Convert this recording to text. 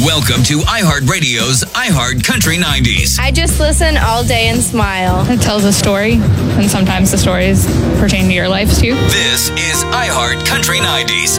Welcome to iHeartRadio's iHeart Country 90s. I just listen all day and smile. It tells a story, and sometimes the stories pertain to your life too. This is iHeart Country 90s.